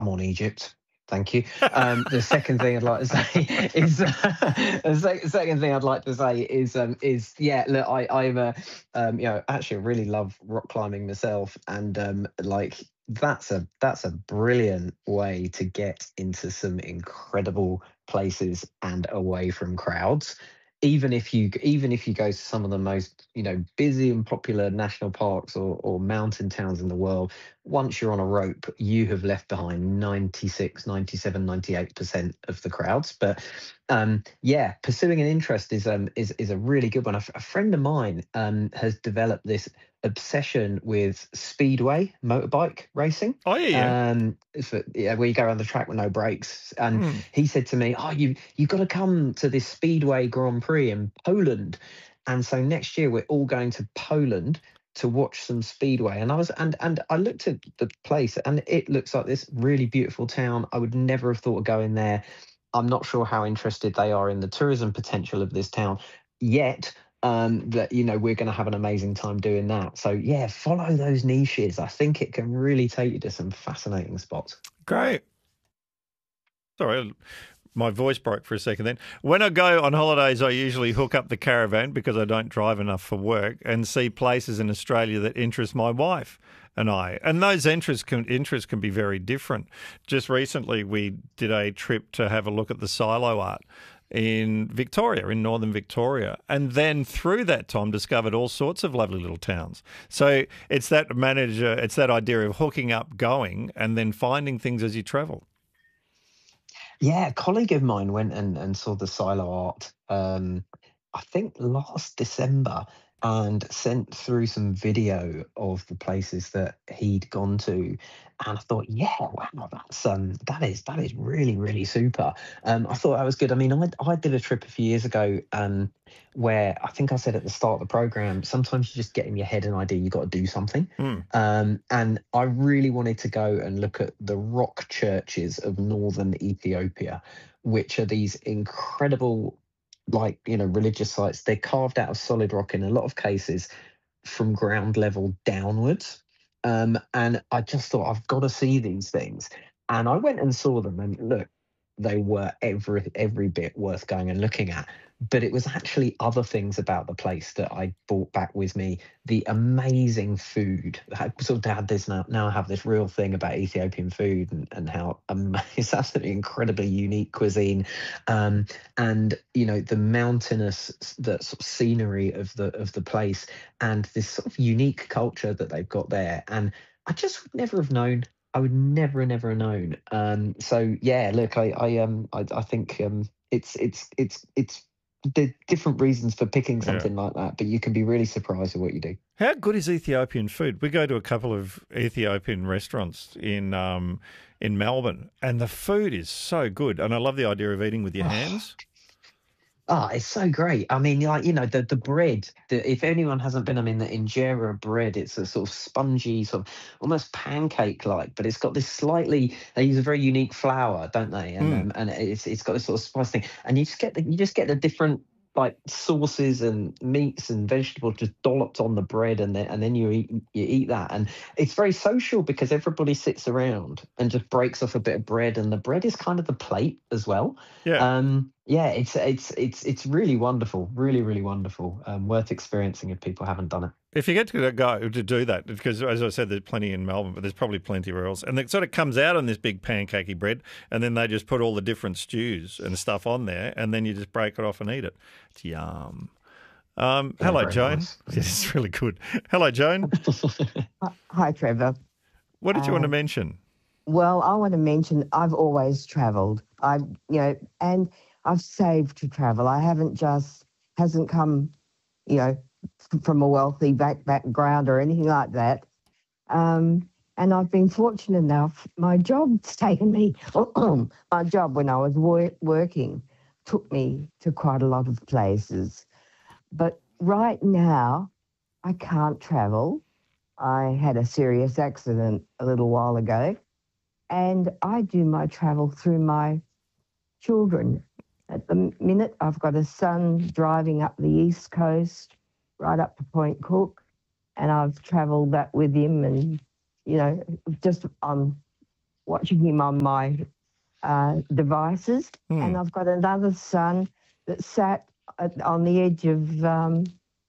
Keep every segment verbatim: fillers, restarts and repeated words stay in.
on Egypt. Thank you. Um, the second thing I'd like to say is the sec- second thing I'd like to say is um, is yeah. Look, I I'm a um, you know actually really love rock climbing myself, and um, like that's a that's a brilliant way to get into some incredible places and away from crowds. Even if you even if you go to some of the most you know busy and popular national parks or, or mountain towns in the world, once you're on a rope, you have left behind ninety six, ninety seven, ninety eight percent of the crowds. But um, yeah, pursuing an interest is um, is is a really good one. A, f- a friend of mine um, has developed this obsession with speedway motorbike racing. Oh, yeah, yeah. Um, for, yeah, where you go around the track with no brakes. And Mm. he said to me, "Oh, you you've got to come to this Speedway Grand Prix in Poland." And so next year we're all going to Poland to watch some speedway. And I was and and I looked at the place and it looks like this really beautiful town. I would never have thought of going there. I'm not sure how interested they are in the tourism potential of this town yet. Um, that you know we're going to have an amazing time doing that. So yeah, follow those niches. I think it can really take you to some fascinating spots. Great. Sorry, my voice broke for a second then. When I go on holidays, I usually hook up the caravan because I don't drive enough for work and see places in Australia that interest my wife and I. And those interests can, interests can be very different. Just recently, we did a trip to have a look at the silo art in Victoria, in northern Victoria, and then through that time discovered all sorts of lovely little towns. So it's that manager, it's that idea of hooking up, going, and then finding things as you travel. Yeah, a colleague of mine went and, and saw the silo art, um, I think last December, and sent through some video of the places that he'd gone to. And I thought, yeah, wow, that's um, that is that is really really super. Um, I thought that was good. I mean, I I did a trip a few years ago, um, where I think I said at the start of the program, sometimes you just get in your head an idea, you got to do something. Mm. Um, and I really wanted to go and look at the rock churches of northern Ethiopia, which are these incredible, like, you know, religious sites. They're carved out of solid rock in a lot of cases from ground level downwards. Um, and I just thought, I've got to see these things. And I went and saw them, and look, they were every every bit worth going and looking at. But it was actually other things about the place that I brought back with me. The amazing food. I sort of had this now. Now I have this real thing about Ethiopian food and, and how um, it's absolutely incredibly unique cuisine. Um, and you know the mountainous, the sort of scenery of the of the place, and this sort of unique culture that they've got there. And I just would never have known. I would never, never have known. Um, so yeah, look, I, I, um, I, I think um, it's, it's, it's, it's the different reasons for picking something Yeah. like that, but you can be really surprised at what you do. How good is Ethiopian food? We go to a couple of Ethiopian restaurants in um, in Melbourne, and the food is so good. And I love the idea of eating with your hands. Oh, it's so great. I mean, like, you know, the the bread, the, if anyone hasn't been, I mean, the injera bread, it's a sort of spongy, sort of almost pancake-like, but it's got this slightly, they use a very unique flour, don't they? And Mm. um, and it's it's got this sort of spice thing. And you just get the you just get the different like sauces and meats and vegetables just dolloped on the bread, and then and then you eat you eat that. And it's very social because everybody sits around and just breaks off a bit of bread, and the bread is kind of the plate as well. Yeah. Um, yeah, it's it's it's it's really wonderful, really really wonderful. Um, worth experiencing if people haven't done it. If you get to go to do that, because as I said, there's plenty in Melbourne, but there's probably plenty where else. And it sort of comes out on this big pancakey bread, and then they just put all the different stews and stuff on there, and then you just break it off and eat it. It's yum. Um, Yeah, hello, very Joan. nice. It's really good. Hello, Joan. Hi, Trevor. What did you want to Um, mention? Well, I want to mention I've always travelled. I, you know, and I've saved to travel. I haven't just hasn't come, you know, f- from a wealthy back background or anything like that. Um, and I've been fortunate enough. My job's taken me. My job when I was wor- working took me to quite a lot of places, but right now I can't travel. I had a serious accident a little while ago, and I do my travel through my children. At the minute, I've got a son driving up the East Coast, right up to Point Cook, and I've travelled that with him, and, you know, just I'm watching him on my uh, devices. Hmm. And I've got another son that sat at, on the edge of um,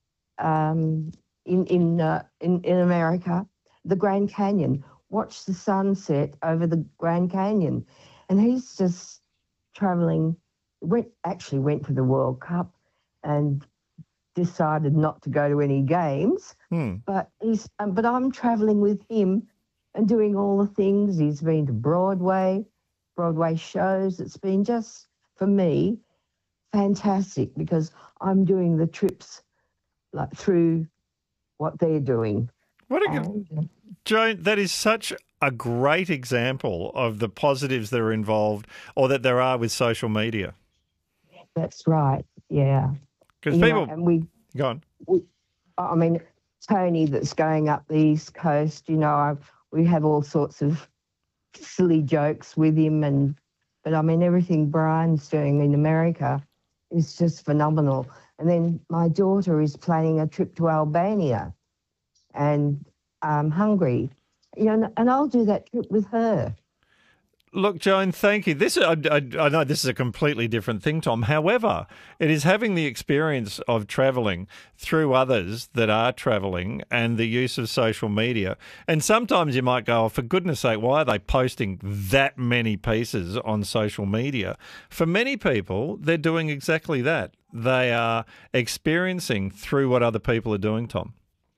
um, in in, uh, in in America, the Grand Canyon. Watched the sunset over the Grand Canyon, and he's just travelling. Went actually went to the World Cup, and decided not to go to any games. Hmm. But he's um, but I'm travelling with him and doing all the things. He's been to Broadway, Broadway shows. It's been just for me fantastic because I'm doing the trips like through what they're doing. What a good, And, Joan, that is such a great example of the positives that are involved or that there are with social media. that's right. Yeah. Because You know, people, and we, go on. we, I mean, Tony that's going up the East Coast, you know, I, we have all sorts of silly jokes with him. And, but I mean, everything Brian's doing in America is just phenomenal. And then my daughter is planning a trip to Albania and um, Hungary, you know, and I'll do that trip with her. Look, Joan, thank you. This I, I, I know this is a completely different thing, Tom. However, it is having the experience of travelling through others that are travelling and the use of social media. And sometimes you might go, oh, for goodness sake, why are they posting that many pieces on social media? For many people, they're doing exactly that. They are experiencing through what other people are doing, Tom.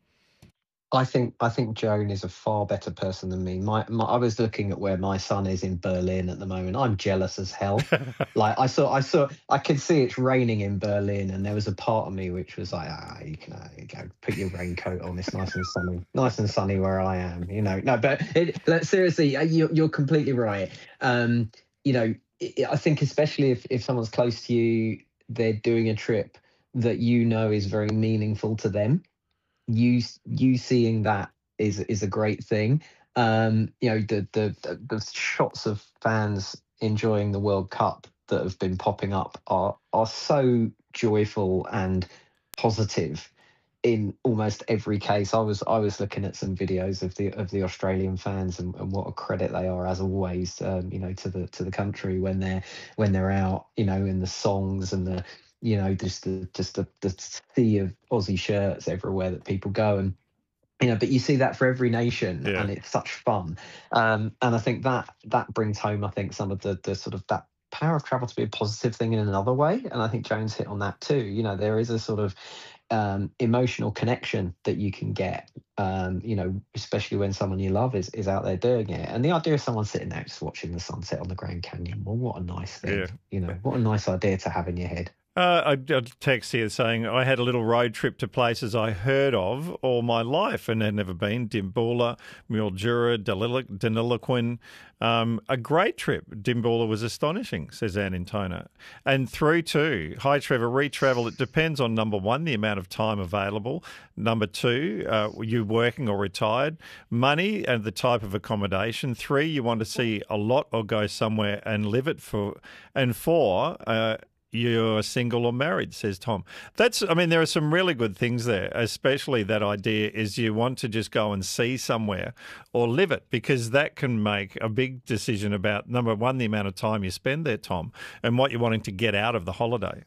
I think I think Joan is a far better person than me. My, my I was looking at where my son is in Berlin at the moment. I'm jealous as hell. Like I saw I saw I could see it's raining in Berlin, and there was a part of me which was like, ah, you can uh, go put your raincoat on. It's nice and sunny, nice and sunny where I am. You know, no, but it, like, seriously, you're you're completely right. Um, you know, it, I think especially if if someone's close to you, they're doing a trip that you know is very meaningful to them. You you seeing that is is a great thing. Um, you know, the, the the the shots of fans enjoying the World Cup that have been popping up are are so joyful and positive in almost every case. I was I was looking at some videos of the of the Australian fans and, and what a credit they are as always. Um, you know, to the to the country when they're when they're out. You know, in the songs and the you know, just the just the, the sea of Aussie shirts everywhere that people go, and you know, but you see that for every nation, Yeah. and it's such fun. Um, and I think that that brings home, I think, some of the the sort of that power of travel to be a positive thing in another way. And I think Jones hit on that too. You know, there is a sort of um, emotional connection that you can get. Um, you know, especially when someone you love is is out there doing it. And the idea of someone sitting there just watching the sunset on the Grand Canyon, well, what a nice thing. Yeah. You know, what a nice idea to have in your head. Uh, I got a text here saying I had a little road trip to places I heard of all my life and had never been. Dimboola, Mildura, Deniliquin. Um, a great trip. Dimboola was astonishing, says Ann Intona. And through to, hi Trevor, re-travel, it depends on number one, the amount of time available. Number two, uh, you working or retired. Money and the type of accommodation. Three, you want to see a lot or go somewhere and live it for. And four, uh, you're single or married, says Tom. That's, I mean, there are some really good things there, especially that idea is you want to just go and see somewhere or live it, because that can make a big decision about, number one, the amount of time you spend there, Tom, and what you're wanting to get out of the holiday.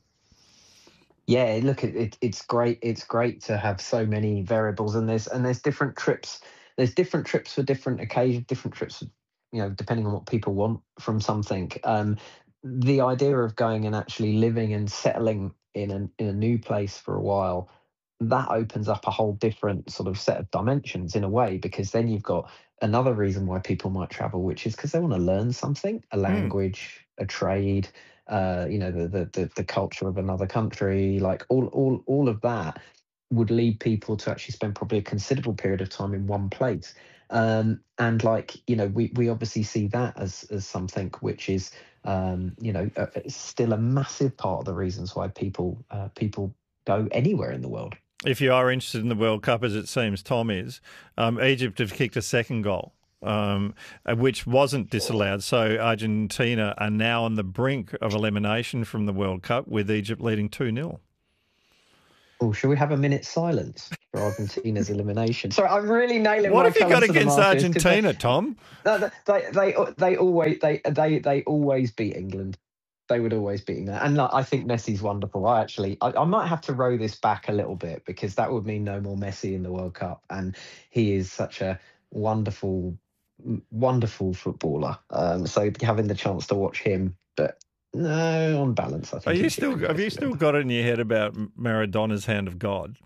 Yeah, look, it, it it's great. It's great to have so many variables, and there's and there's different trips. There's different trips for different occasions, different trips, you know, depending on what people want from something. Um, the idea of going and actually living and settling in a in a new place for a while, that opens up a whole different sort of set of dimensions in a way, because then you've got another reason why people might travel, which is because they want to learn something, a language, mm. a trade, uh, you know, the, the the the culture of another country, like all all all of that would lead people to actually spend probably a considerable period of time in one place. Um, and like, you know, we, we obviously see that as, as something which is, um, you know, uh, still a massive part of the reasons why people uh, people go anywhere in the world. If you are interested in the World Cup, as it seems Tom is, um, Egypt have kicked a second goal, um, which wasn't disallowed. So Argentina are now on the brink of elimination from the World Cup, with Egypt leading two nil. Oh, shall we have a minute's silence for Argentina's elimination? Sorry, I'm really nailing. What my have you got colours to the against marches 'cause Argentina, Tom? They, no, they, they, they always, they, they, they always beat England. They would always beat England, and like, I think Messi's wonderful. I actually, I, I might have to row this back a little bit because that would mean no more Messi in the World Cup, and he is such a wonderful, wonderful footballer. Um, so having the chance to watch him, but. No, on balance, I think. Are you he's still? Have you still got it in your head about Maradona's hand of God?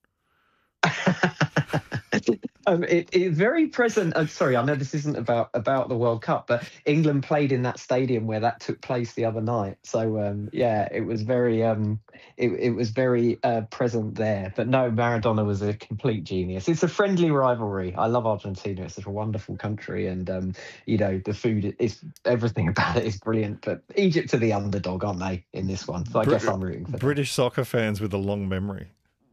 um, it, it's very present. Uh, sorry, I know this isn't about about the World Cup, but England played in that stadium where that took place the other night. So um, yeah, it was very um, it, it was very uh, present there. But no, Maradona was a complete genius. It's a friendly rivalry. I love Argentina. It's such a wonderful country, and um, you know the food is everything about it is brilliant. But Egypt are the underdog, aren't they, in this one? So I Brit- guess I'm rooting for them. British soccer fans with a long memory.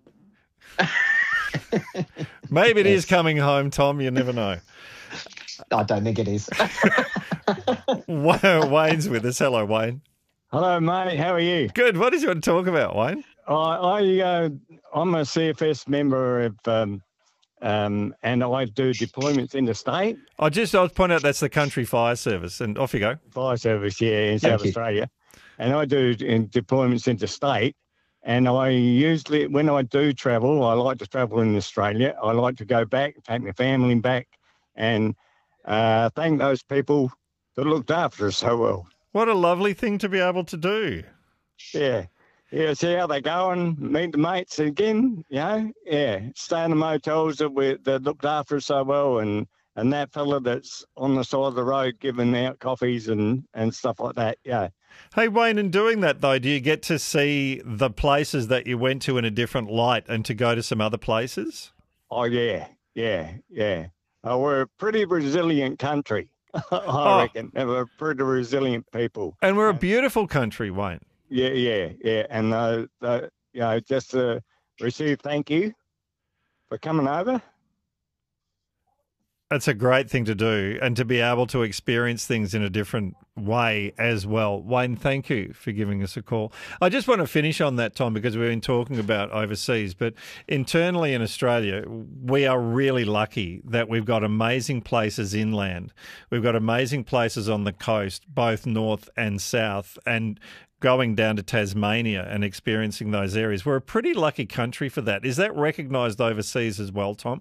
Maybe it yes. is coming home, Tom. You never know. I don't think it is. Wayne's with us. Hello, Wayne. Hello, mate. How are you? Good. What did you want to talk about, Wayne? I, I uh, I'm a C F S member of, um, um, and I do deployments interstate. I just I was pointing out that's the Country Fire Service, and off you go. Fire Service, yeah, in Thank South you. Australia, and I do in deployments interstate. And I usually, when I do travel, I like to travel in Australia. I like to go back, take my family back, and uh, thank those people that looked after us so well. What a lovely thing to be able to do. Yeah. Yeah, see how they go and meet the mates again, you know? Yeah, stay in the motels that, we, that looked after us so well, and, and that fella that's on the side of the road giving out coffees and, and stuff like that, yeah. Hey, Wayne, in doing that, though, do you get to see the places that you went to in a different light and to go to some other places? Oh, yeah, yeah, yeah. Oh, we're a pretty resilient country, I oh. reckon. We're pretty resilient people. And we're a beautiful country, Wayne. Yeah, yeah, yeah. And, uh, the, you know, just to receive thank you for coming over. It's a great thing to do, and to be able to experience things in a different way as well. Wayne, thank you for giving us a call. I just want to finish on that, Tom, because we've been talking about overseas, but internally in Australia, we are really lucky that we've got amazing places inland. We've got amazing places on the coast, both north and south, and going down to Tasmania and experiencing those areas. We're a pretty lucky country for that. Is that recognised overseas as well, Tom?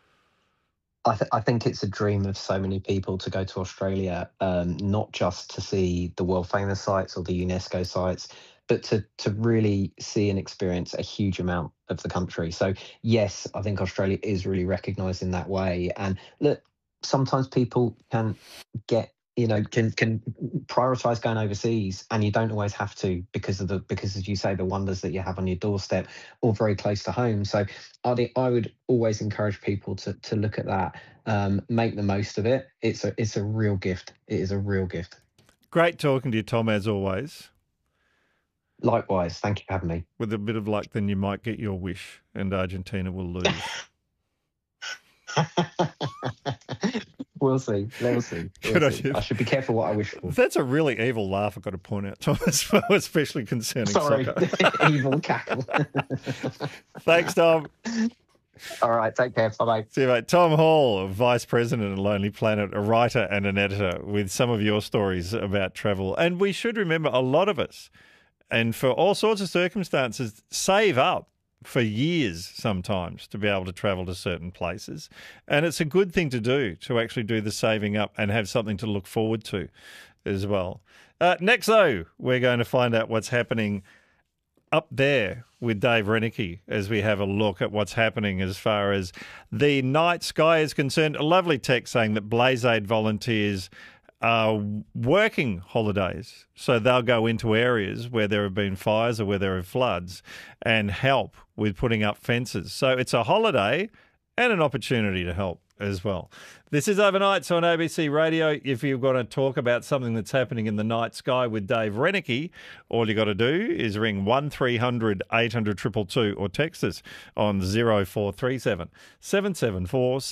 I, th- I think it's a dream of so many people to go to Australia, um, not just to see the world famous sites or the UNESCO sites, but to to really see and experience a huge amount of the country. So yes, I think Australia is really recognised in that way. And look, sometimes people can get, you know, can can prioritise going overseas, and you don't always have to because of the because as you say, the wonders that you have on your doorstep or very close to home. So I think I would always encourage people to to look at that, um, make the most of it. It's a it's a real gift. It is a real gift. Great talking to you, Tom, as always. Likewise, thank you for having me. With a bit of luck, then you might get your wish, and Argentina will lose. We'll see. We'll see. We'll Good see. I should be careful what I wish for. That's a really evil laugh, I've got to point out, Thomas, especially concerning Sorry. soccer. Evil cackle. Thanks, Tom. All right, take care. Bye-bye. See you, mate. Tom Hall, Vice President of Lonely Planet, a writer and an editor, with some of your stories about travel. And we should remember, a lot of us, and for all sorts of circumstances, save up for years sometimes to be able to travel to certain places. And it's a good thing to do, to actually do the saving up and have something to look forward to as well. Uh, next, though, we're going to find out what's happening up there with Dave Renicky as we have a look at what's happening as far as the night sky is concerned. A lovely text saying that Blaze Aid volunteers are working holidays, so they'll go into areas where there have been fires or where there are floods and help with putting up fences. So it's a holiday and an opportunity to help as well. This is Overnights on A B C Radio. If you've got to talk about something that's happening in the night sky with Dave Renicky, all you got to do is ring one three hundred eight hundred two two two or text us on zero four three seven seven seven four